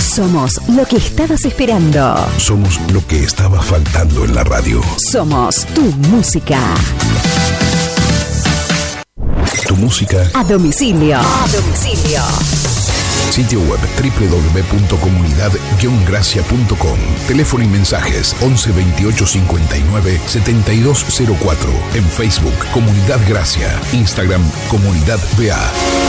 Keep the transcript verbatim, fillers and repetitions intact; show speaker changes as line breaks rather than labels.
Somos lo que estabas esperando.
Somos lo que estaba faltando en la radio.
Somos tu música.
Tu música
a domicilio. A domicilio.
Sitio web doble u doble u doble u punto comunidad guion gracia punto com. Teléfono y mensajes once veintiocho cincuenta y nueve setenta y dos cero cuatro. En Facebook Comunidad Gracia. Instagram Comunidad B A.